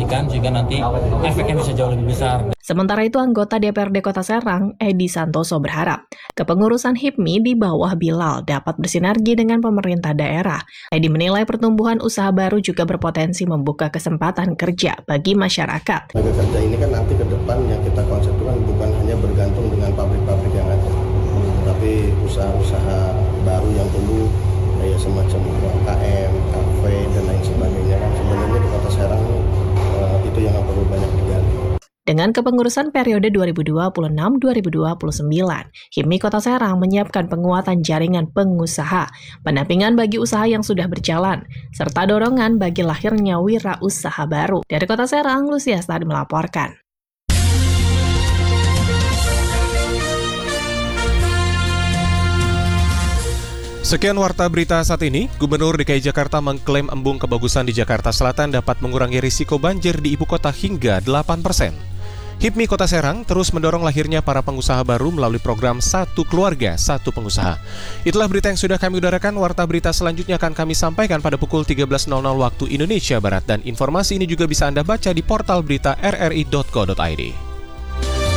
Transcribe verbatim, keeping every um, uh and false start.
diintegrasikan sehingga nanti efeknya bisa jauh lebih besar. Sementara itu, anggota D P R D Kota Serang, Edi Santoso berharap kepengurusan H I P M I di bawah Bilal dapat bersinergi dengan pemerintah daerah. Edi menilai pertumbuhan usaha baru juga berpotensi membuka kesempatan kerja bagi masyarakat. Tenaga kerja ini kan nanti ke depan yang kita konsepkan bukan hanya bergantung dengan pabrik-pabrik yang ada, tapi usaha-usaha baru yang tumbuh kayak semacam U M K M, kafe, dan lain sebagainya. Kan sebenarnya di Kota Serang uh, itu yang perlu banyak digali. Dengan kepengurusan periode dua ribu dua puluh enam sampai dua ribu dua puluh sembilan, H I P M I Kota Serang menyiapkan penguatan jaringan pengusaha, pendampingan bagi usaha yang sudah berjalan, serta dorongan bagi lahirnya wirausaha baru. Dari Kota Serang, Lucia Stadi melaporkan. Sekian warta berita saat ini. Gubernur D K I Jakarta mengklaim embung kebagusan di Jakarta Selatan dapat mengurangi risiko banjir di ibu kota hingga delapan persen. H I P M I Kota Serang terus mendorong lahirnya para pengusaha baru melalui program Satu Keluarga, Satu Pengusaha. Itulah berita yang sudah kami udarakan. Warta berita selanjutnya akan kami sampaikan pada pukul tiga belas waktu Indonesia Barat. Dan informasi ini juga bisa Anda baca di portal berita r r i dot co dot i d.